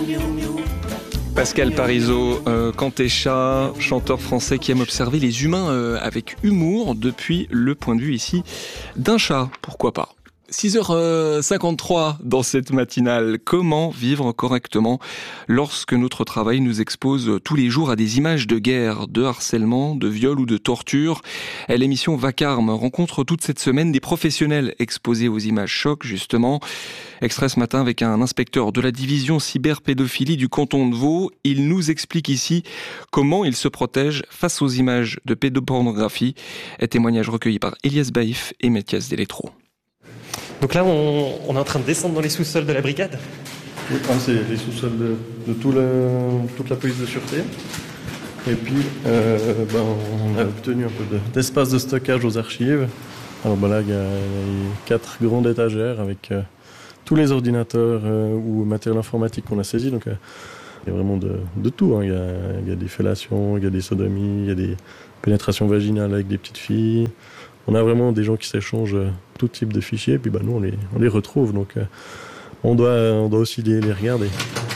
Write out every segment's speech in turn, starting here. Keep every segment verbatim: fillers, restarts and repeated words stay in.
Pascal Parisot, euh, Cantécha, chanteur français qui aime observer les humains euh, avec humour depuis le point de vue ici d'un chat, pourquoi pas. six heures cinquante-trois dans cette matinale. Comment vivre correctement lorsque notre travail nous expose tous les jours à des images de guerre, de harcèlement, de viol ou de torture? L'émission Vacarme rencontre toute cette semaine des professionnels exposés aux images chocs, justement. Extrait ce matin avec un inspecteur de la division cyberpédophilie du canton de Vaud. Il nous explique ici comment il se protège face aux images de pédopornographie. Un témoignage recueilli par Elias Baïf et Mathias Deletro. Donc là, on, on est en train de descendre dans les sous-sols de la brigade. Oui, c'est les sous-sols de, de tout le, toute la police de sûreté. Et puis, euh, ben, on a obtenu un peu de, d'espace de stockage aux archives. Alors ben là, il y a, il y a quatre grandes étagères avec euh, tous les ordinateurs euh, ou matériel informatique qu'on a saisi. Donc, euh, il y a vraiment de, de tout. Hein. Il y a, il y a des fellations, il y a des sodomies, il y a des pénétrations vaginales avec des petites filles. On a vraiment des gens qui s'échangent tout type de fichiers, et puis bah, nous on les, on les retrouve, donc euh, on, doit, on doit aussi les, les regarder.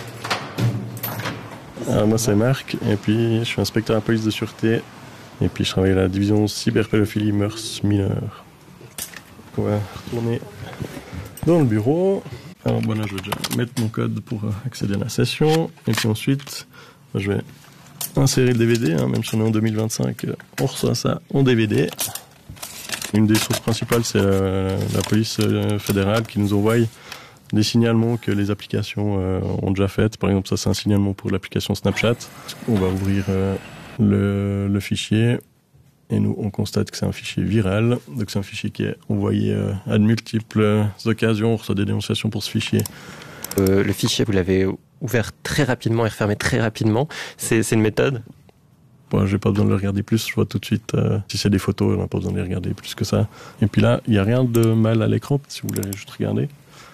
Alors, moi c'est Marc, et puis je suis inspecteur à la police de sûreté, et puis je travaille à la division cyberpédophilie mœurs mineures. On va retourner dans le bureau. Alors bon, là je vais déjà mettre mon code pour accéder à la session, et puis ensuite je vais insérer le D V D, hein, même si on est en deux mille vingt-cinq, on reçoit ça en D V D. Une des sources principales, c'est euh, la police euh, fédérale qui nous envoie des signalements que les applications euh, ont déjà faites. Par exemple, ça c'est un signalement pour l'application Snapchat. On va ouvrir euh, le, le fichier et nous on constate que c'est un fichier viral. Donc c'est un fichier qui est envoyé euh, à de multiples occasions. On reçoit des dénonciations pour ce fichier. Euh, le fichier, vous l'avez ouvert très rapidement et refermé très rapidement. C'est, c'est une méthode ? Bon, j'ai pas besoin de le regarder plus, je vois tout de suite euh, si c'est des photos, on n'a pas besoin de les regarder plus que ça. Et puis là, il n'y a rien de mal à l'écran, si vous voulez juste regarder.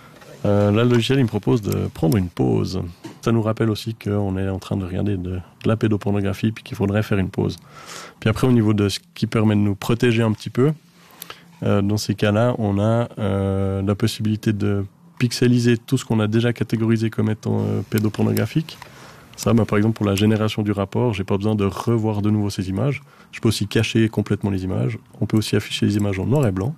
Euh, là, le logiciel, il me propose de prendre une pause. Ça nous rappelle aussi qu'on est en train de regarder de, de la pédopornographie, puis qu'il faudrait faire une pause. Puis après, au niveau de ce qui permet de nous protéger un petit peu, euh, dans ces cas-là, on a euh, la possibilité de pixeliser tout ce qu'on a déjà catégorisé comme étant euh, pédopornographique. Ça, bah, par exemple, pour la génération du rapport, j'ai pas besoin de revoir de nouveau ces images. Je peux aussi cacher complètement les images. On peut aussi afficher les images en noir et blanc.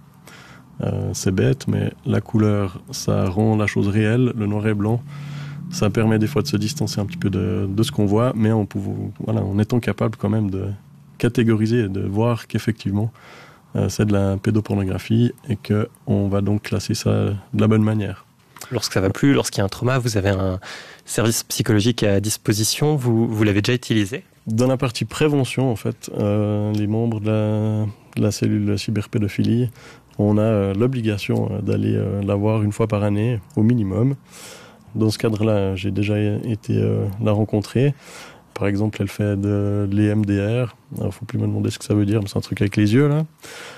Euh, c'est bête, mais la couleur, ça rend la chose réelle. Le noir et blanc, ça permet des fois de se distancer un petit peu de, de ce qu'on voit, mais en, pouvant, voilà, en étant capable quand même de catégoriser et de voir qu'effectivement, euh, c'est de la pédopornographie et qu'on va donc classer ça de la bonne manière. Lorsque ça va plus, lorsqu'il y a un trauma, vous avez un service psychologique à disposition. Vous, vous l'avez déjà utilisé ? Dans la partie prévention, en fait, euh, les membres de la, de la cellule cyberpédophilie, on a euh, l'obligation d'aller euh, la voir une fois par année, au minimum. Dans ce cadre-là, j'ai déjà été euh, la rencontrer. Par exemple, elle fait de l'E M D R. Il ne faut plus me demander ce que ça veut dire, mais c'est un truc avec les yeux, là.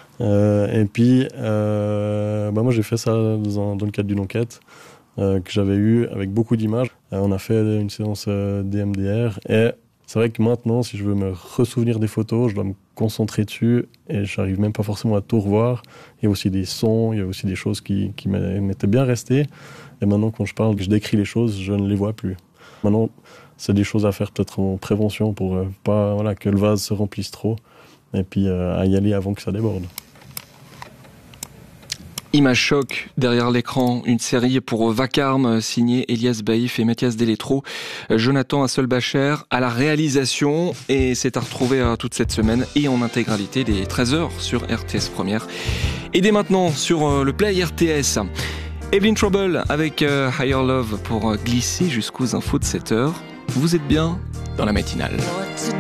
Euh, et puis, euh, bah moi j'ai fait ça dans, dans le cadre d'une enquête euh, que j'avais eue avec beaucoup d'images. Euh, on a fait une séance euh, D M D R et c'est vrai que maintenant, si je veux me ressouvenir des photos, je dois me concentrer dessus et j'arrive même pas forcément à tout revoir. Il y a aussi des sons, il y a aussi des choses qui, qui m'étaient bien restées. Et maintenant, quand je parle, que je décris les choses, je ne les vois plus. Maintenant, c'est des choses à faire peut-être en prévention pour euh, pas voilà, que le vase se remplisse trop et puis euh, à y aller avant que ça déborde. Image choc derrière l'écran, une série pour Vacarme signée Elias Baïf et Mathias Deletro. Jonathan Hasselbacher à la réalisation et c'est à retrouver toute cette semaine et en intégralité dès treize heures sur R T S Première et dès maintenant sur le Play R T S. Evelyn Trouble avec Higher Love pour glisser jusqu'aux infos de sept heures. Vous êtes bien dans la matinale.